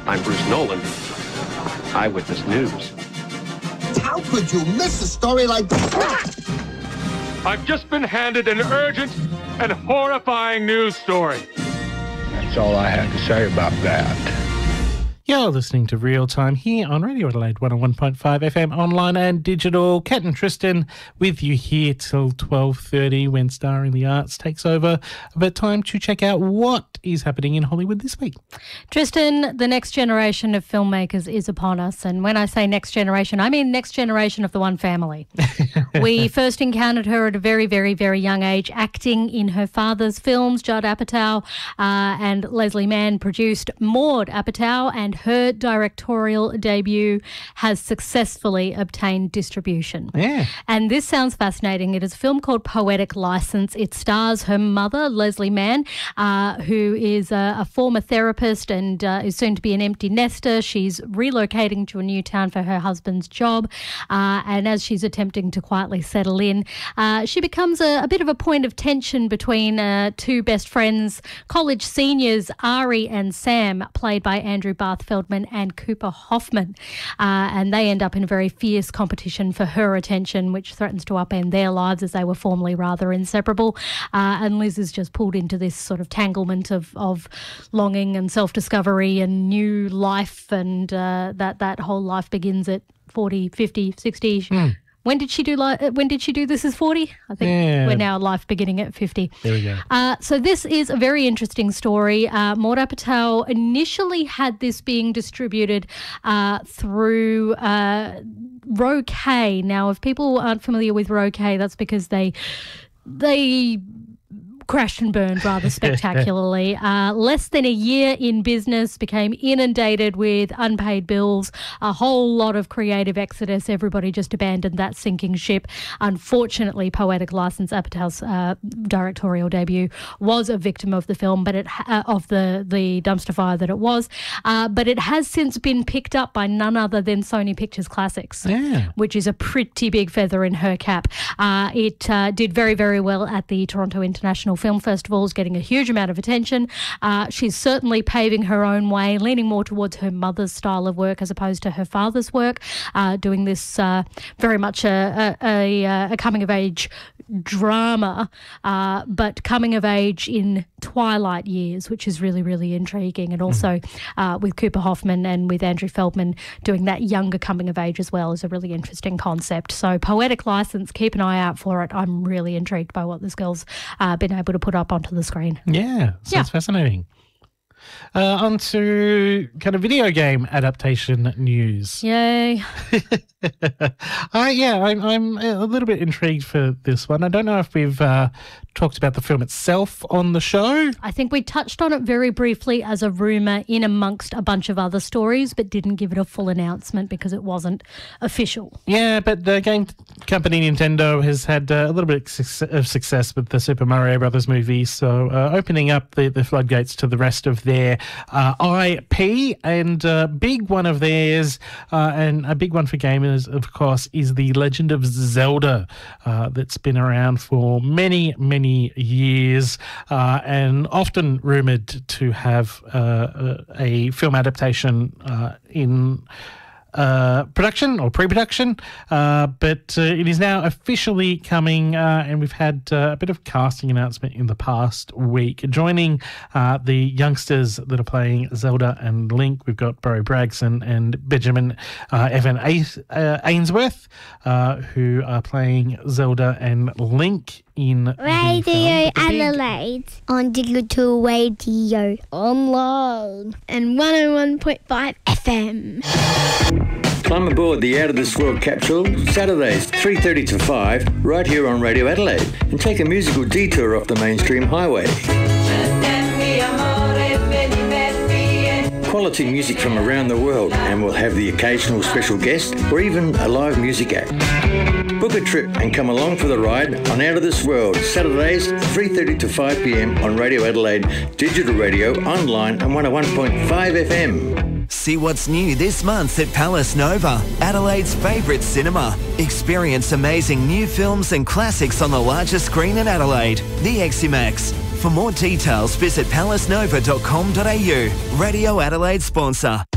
I'm Bruce Nolan, Eyewitness News. How could you miss a story like that? I've just been handed an urgent and horrifying news story. That's all I have to say about that. You're listening to Real Time here on Radio Adelaide 101.5 FM, online and digital. Kat and Tristan with you here till 12:30 when Star in the Arts takes over. But time to check out what is happening in Hollywood this week. Tristan, the next generation of filmmakers is upon us. And when I say next generation, I mean next generation of the one family. We first encountered her at a very, very, very young age, acting in her father's films. Judd Apatow and Leslie Mann produced Maud Apatow, and her directorial debut has successfully obtained distribution. Yeah. And this sounds fascinating. It is a film called Poetic License. It stars her mother, Leslie Mann, who is a former therapist and is soon to be an empty nester. She's relocating to a new town for her husband's job. And as she's attempting to quietly settle in, she becomes a bit of a point of tension between two best friends, college seniors, Ari and Sam, played by Andrew Barth Feldman and Cooper Hoffman, and they end up in a very fierce competition for her attention, which threatens to upend their lives as they were formerly rather inseparable. And Liz is just pulled into this sort of tanglement of longing and self-discovery and new life, and that whole life begins at 40, 50, 60. When did she do This Is 40? I think we're now life beginning at 50. There we go. So this is a very interesting story. Maud Apatow initially had this being distributed through Roe-K. Now, if people aren't familiar with Roe-K, that's because they crashed and burned rather spectacularly. Less than a year in business, became inundated with unpaid bills, a whole lot of creative exodus. Everybody just abandoned that sinking ship. Unfortunately, Poetic License, Apatow's directorial debut, was a victim of the film, but of the dumpster fire that it was. But it has since been picked up by none other than Sony Pictures Classics, which is a pretty big feather in her cap. It did very, very well at the Toronto International Film Festivals, getting a huge amount of attention. She's certainly paving her own way, leaning more towards her mother's style of work as opposed to her father's work, doing this very much a coming-of-age drama, but coming of age in twilight years, which is really, really intriguing. And also with Cooper Hoffman and with Andrew Feldman doing that younger coming of age as well is a really interesting concept. So Poetic License, keep an eye out for it. I'm really intrigued by what this girl's been able to put up onto the screen. Yeah, sounds fascinating. On to kind of video game adaptation news. Yay. I'm a little bit intrigued for this one. I don't know if we've talked about the film itself on the show. I think we touched on it very briefly as a rumour in amongst a bunch of other stories, but didn't give it a full announcement because it wasn't official. Yeah, but the game company Nintendo has had a little bit of success with the Super Mario Brothers movie, so opening up the floodgates to the rest of their IP, and a big one of theirs, and a big one for gamers, of course, is The Legend of Zelda, that's been around for many, many years, and often rumoured to have a film adaptation in production or pre-production, but it is now officially coming, and we've had a bit of casting announcement in the past week. Joining the youngsters that are playing Zelda and Link, we've got Barry Bragson and Benjamin Evan Ainsworth, who are playing Zelda and Link in Radio Adelaide on digital radio online and 101.5 FM. Climb aboard the Out of This World capsule Saturdays 3:30 to 5 right here on Radio Adelaide and take a musical detour off the mainstream highway. Quality music from around the world, and we'll have the occasional special guest or even a live music act. Book a trip and come along for the ride on Out of This World, Saturdays 3:30 to 5 p.m. on Radio Adelaide, digital radio, online and 101.5 FM. See what's new this month at Palace Nova, Adelaide's favourite cinema. Experience amazing new films and classics on the largest screen in Adelaide, the Eximax. For more details, visit palacenova.com.au. Radio Adelaide sponsor.